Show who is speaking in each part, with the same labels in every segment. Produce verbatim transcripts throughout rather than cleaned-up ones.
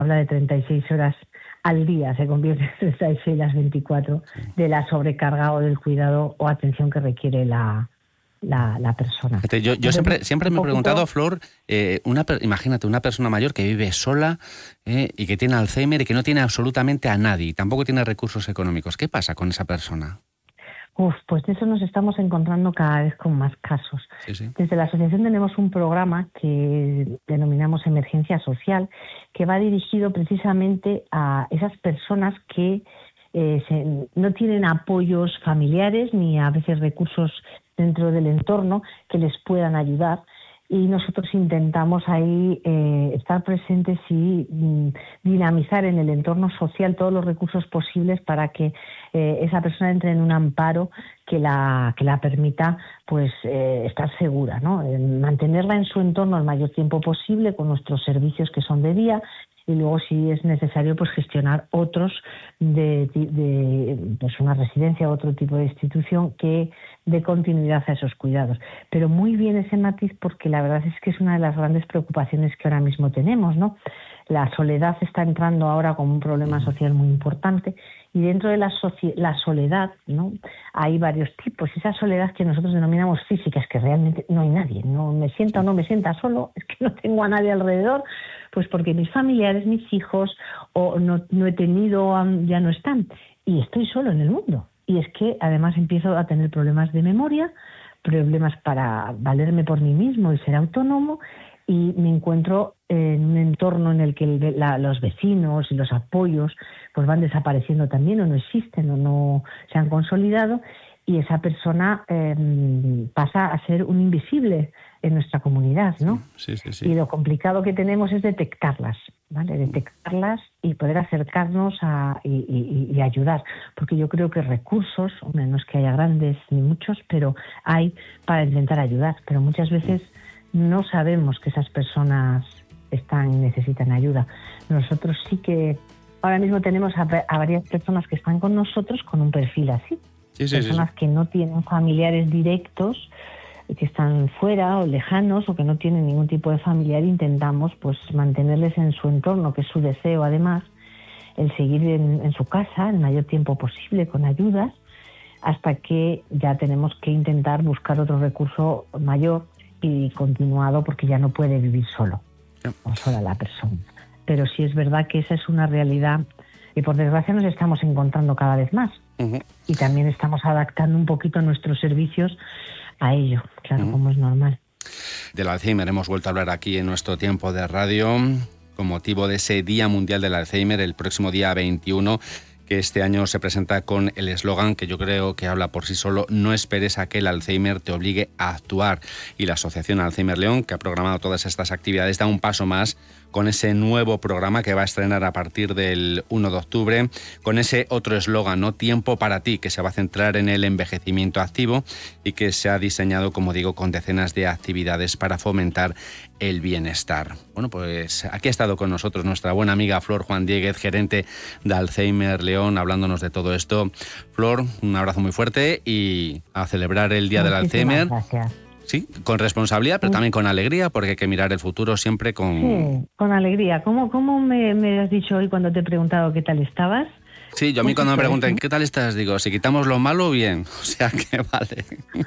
Speaker 1: habla de treinta y seis horas al día, se convierte en treinta y seis las veinticuatro de la sobrecarga o del cuidado o atención que requiere la, la, la persona.
Speaker 2: Yo, yo Entonces, siempre, siempre me he preguntado, Flor, eh, una, imagínate una persona mayor que vive sola eh, y que tiene Alzheimer y que no tiene absolutamente a nadie, y tampoco tiene recursos económicos. ¿Qué pasa con esa persona?
Speaker 1: Uf, pues de eso nos estamos encontrando cada vez con más casos.
Speaker 2: Sí, sí.
Speaker 1: Desde la asociación tenemos un programa que denominamos Emergencia Social, que va dirigido precisamente a esas personas que eh, se, no tienen apoyos familiares ni a veces recursos dentro del entorno que les puedan ayudar. Y nosotros intentamos ahí eh, estar presentes y mm, dinamizar en el entorno social todos los recursos posibles para que eh, esa persona entre en un amparo que la que la permita pues eh, estar segura, ¿no? En mantenerla en su entorno el mayor tiempo posible con nuestros servicios que son de día, y luego si es necesario pues gestionar otros de, de pues una residencia u otro tipo de institución que dé continuidad a esos cuidados. Pero muy bien ese matiz, porque la verdad es que es una de las grandes preocupaciones que ahora mismo tenemos, ¿no? La soledad está entrando ahora como un problema social muy importante, y dentro de la, soci- la soledad, ¿no?, hay varios tipos. Esa soledad que nosotros denominamos física, es que realmente no hay nadie, no me sienta o no me sienta solo, es que no tengo a nadie alrededor, pues porque mis familiares, mis hijos, o no, no he tenido, ya no están, y estoy solo en el mundo. Y es que además empiezo a tener problemas de memoria, problemas para valerme por mí mismo y ser autónomo, y me encuentro en un entorno en el que el, la, los vecinos y los apoyos pues van desapareciendo también, o no existen o no se han consolidado, y esa persona eh, pasa a ser un invisible en nuestra comunidad, ¿no?
Speaker 2: Sí, sí, sí.
Speaker 1: Y lo complicado que tenemos es detectarlas, ¿vale? Detectarlas y poder acercarnos a, y, y, y ayudar, porque yo creo que recursos, hombre, no es que haya grandes ni muchos, pero hay para intentar ayudar, pero muchas veces no sabemos que esas personas están y necesitan ayuda. Nosotros sí que ahora mismo tenemos a, a varias personas que están con nosotros con un perfil así.
Speaker 2: Sí, sí,
Speaker 1: personas
Speaker 2: sí, sí.
Speaker 1: que no tienen familiares directos, que están fuera o lejanos, o que no tienen ningún tipo de familiar. Intentamos pues mantenerles en su entorno, que es su deseo además, el seguir en, en su casa el mayor tiempo posible con ayudas, hasta que ya tenemos que intentar buscar otro recurso mayor y continuado, porque ya no puede vivir solo o sola la persona. Pero sí es verdad que esa es una realidad y por desgracia nos estamos encontrando cada vez más. Uh-huh. Y también estamos adaptando un poquito nuestros servicios a ello, claro, uh-huh. como es normal.
Speaker 2: Del Alzheimer hemos vuelto a hablar aquí en nuestro tiempo de radio con motivo de ese Día Mundial del Alzheimer, el próximo día veintiuno, que este año se presenta con el eslogan que yo creo que habla por sí solo: no esperes a que el Alzheimer te obligue a actuar. Y la Asociación Alzheimer León, que ha programado todas estas actividades, da un paso más con ese nuevo programa que va a estrenar a partir del uno de octubre, con ese otro eslogan, ¿no? Tiempo para ti, que se va a centrar en el envejecimiento activo y que se ha diseñado, como digo, con decenas de actividades para fomentar el bienestar. Bueno, pues aquí ha estado con nosotros nuestra buena amiga Flor Juan Diéguez, gerente de Alzheimer León, hablándonos de todo esto. Flor, un abrazo muy fuerte y a celebrar el Día
Speaker 1: Muchísimas
Speaker 2: del Alzheimer.
Speaker 1: Gracias.
Speaker 2: Sí, con responsabilidad, pero también con alegría, porque hay que mirar el futuro siempre con...
Speaker 1: Sí, con alegría. ¿Cómo, cómo me, me has dicho hoy cuando te he preguntado qué tal estabas?
Speaker 2: Sí, yo a mí cuando me preguntan ¿qué tal estás? Digo, si quitamos lo malo, bien. O sea que vale.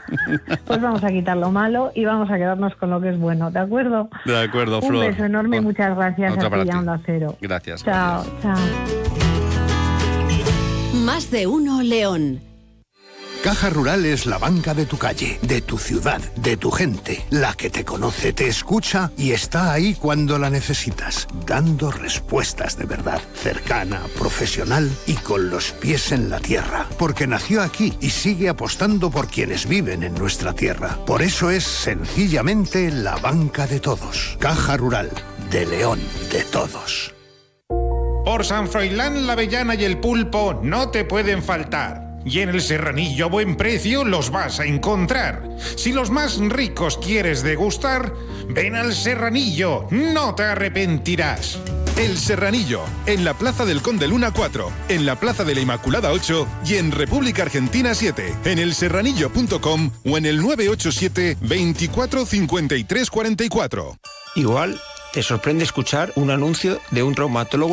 Speaker 1: Pues vamos a quitar lo malo y vamos a quedarnos con lo que es bueno, ¿de acuerdo?
Speaker 2: De acuerdo, Flor.
Speaker 1: Un beso enorme y muchas gracias
Speaker 2: Otra
Speaker 1: a ti y a Onda Cero.
Speaker 2: Gracias.
Speaker 1: Chao,
Speaker 2: gracias.
Speaker 1: chao.
Speaker 3: Más de uno León.
Speaker 4: Caja Rural es la banca de tu calle, de tu ciudad, de tu gente, la que te conoce, te escucha y está ahí cuando la necesitas, dando respuestas de verdad, cercana, profesional y con los pies en la tierra, porque nació aquí y sigue apostando por quienes viven en nuestra tierra. Por eso es sencillamente la banca de todos. Caja Rural, de León, de todos.
Speaker 5: Por San Froilán, la avellana y el pulpo no te pueden faltar. Y en el Serranillo a buen precio los vas a encontrar. Si los más ricos quieres degustar, ven al Serranillo, no te arrepentirás.
Speaker 6: El Serranillo, en la Plaza del Conde Luna cuatro, en la Plaza de la Inmaculada ocho y en República Argentina siete, en el serranillo punto com o en el nueve ocho siete, veinticuatro, cincuenta y tres, cuarenta y cuatro.
Speaker 7: Igual
Speaker 3: te sorprende escuchar un anuncio de un traumatólogo